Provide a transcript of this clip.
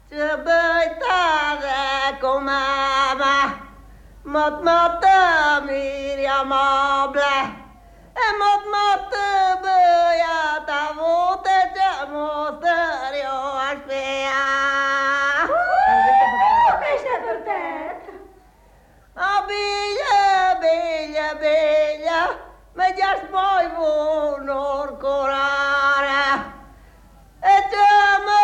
Ce băitare cu mama, mot Miriamable, mot băiata vute ce mostăriu aș pe ea. Pește părtet! Bine, mergeați mai bunor cora.